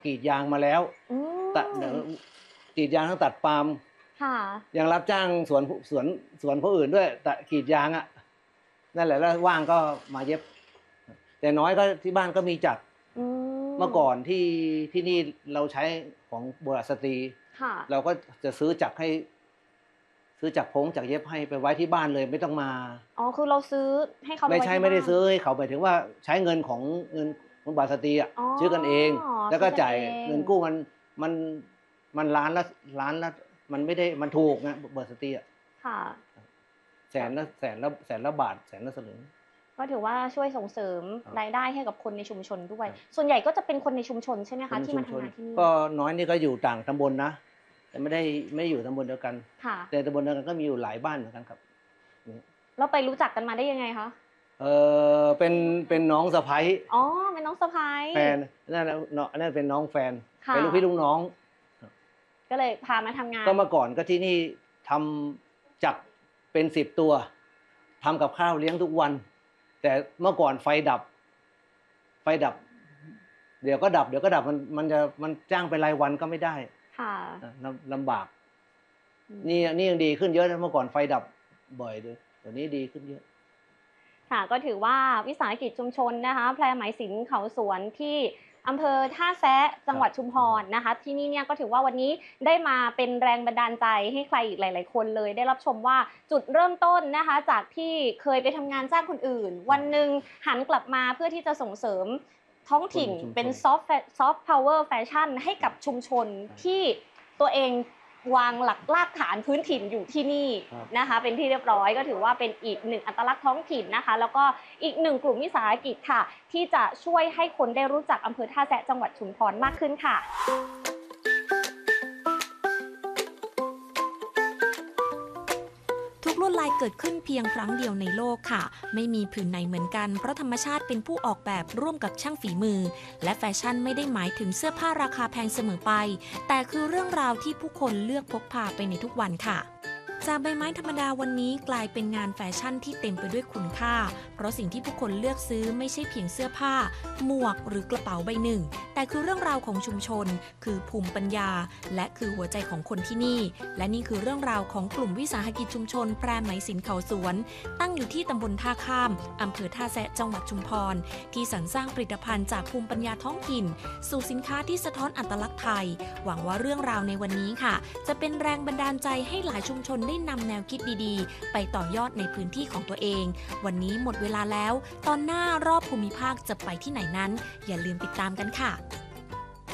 กรีดยางมาแล้วตัดกรีดยางทั้งตัดปาล์มยังรับจ้างสวนคนอื่นด้วยแต่กรีดยางอ่ะนั่นแหละแล้วว่างก็มาเย็บแต่น้อยก็ที่บ้านก็มีจักรเมื่อก่อนที่นี่เราใช้ของโบราณสตรีเราก็จะซื้อจักรพงจักรเย็บให้ไปไว้ที่บ้านเลยไม่ต้องมาคือเราซื้อให้เขาไม่ได้ซื้อให้เขาไปถึงว่าใช้เงินของโบราณสตรีอ่ะซื้อกันเองแล้วก็จ่ายเงินกู้มันล้านละมันไม่ได้มันถูกนะโบราณสตรีอ่ะแสนละบาทแสนละสลึงก็ถือว่าช่วยส่งเสริมรายได้ให้กับคนในชุมชนด้วยส่วนใหญ่ก็จะเป็นคนในชุมชนใช่ไหมคะที่มาทำงานที่นี่ก็น้อยนี่ก็อยู่ต่างตำบลนะแต่ไม่อยู่ตำบลเดียวกันแต่ตำบลเดียวกันก็มีอยู่หลายบ้านเหมือนกันครับเราไปรู้จักกันมาได้ยังไงคะเป็นน้องสะใภ้เป็นน้องสะใภ้แฟนนั่นเป็นน้องแฟนเป็นลูกพี่ลูกน้องก็เลยพามาทำงานก็เมื่อก่อนก็ที่นี่ทำจักรเป็น10 ตัวทำกับข้าวเลี้ยงทุกวันแต่เมื่อก่อนไฟดับเดี๋ยวก็ดับมันจ้างไปรายวันก็ไม่ได้ลำบากนี่ยังดีขึ้นเยอะนะเมื่อก่อนไฟดับบ่อยเลยเดี๋ยวนี้ดีขึ้นเยอะค่ะก็ถือว่าวิสาหกิจชุมชนนะคะแพรไหมศิลป์เขาสวนที่อำเภอท่าแซะจังหวัดชุมพรนะคะที่นี่เนี่ยก็ถือว่าวันนี้ได้มาเป็นแรงบันดาลใจให้ใครอีกหลายๆคนเลยได้รับชมว่าจุดเริ่มต้นนะคะจากที่เคยไปทำงานจ้างคนอื่นวันหนึ่งหันกลับมาเพื่อที่จะส่งเสริมท้องถิ่นเป็นซอฟต์พาวเวอร์แฟชั่นให้กับชุมชนที่ตัวเองวางหลักรากฐานพื้นถิ่นอยู่ที่นี่นะคะเป็นที่เรียบร้อยก็ถือว่าเป็นอีกหนึ่งอัตลักษณ์ท้องถิ่นนะคะแล้วก็อีกหนึ่งกลุ่มวิสาหกิจค่ะที่จะช่วยให้คนได้รู้จักอำเภอท่าแซะจังหวัดชุมพรมากขึ้นค่ะลวดลายเกิดขึ้นเพียงครั้งเดียวในโลกค่ะไม่มีผืนไหนเหมือนกันเพราะธรรมชาติเป็นผู้ออกแบบร่วมกับช่างฝีมือและแฟชั่นไม่ได้หมายถึงเสื้อผ้าราคาแพงเสมอไปแต่คือเรื่องราวที่ผู้คนเลือกพกพาไปในทุกวันค่ะจากใบไม้ธรรมดาวันนี้กลายเป็นงานแฟชั่นที่เต็มไปด้วยคุณค่าเพราะสิ่งที่ผู้คนเลือกซื้อไม่ใช่เพียงเสื้อผ้าหมวกหรือกระเป๋าใบหนึ่งแต่คือเรื่องราวของชุมชนคือภูมิปัญญาและคือหัวใจของคนที่นี่และนี่คือเรื่องราวของกลุ่มวิสาหกิจชุมชนแพรไหมศิลป์เขาสวนตั้งอยู่ที่ตำบลท่าข้ามอำเภอท่าแซะจังหวัดชุมพรที่สรรสร้างผลิตภัณฑ์จากภูมิปัญญาท้องถิ่นสู่สินค้าที่สะท้อนอัตลักษณ์ไทยหวังว่าเรื่องราวในวันนี้ค่ะจะเป็นแรงบันดาลใจให้หลายชุมชนได้นำแนวคิดดีๆไปต่อยอดในพื้นที่ของตัวเองวันนี้หมดเวลาแล้วตอนหน้ารอบภูมิภาคจะไปที่ไหนนั้นอย่าลืมติดตามกันค่ะ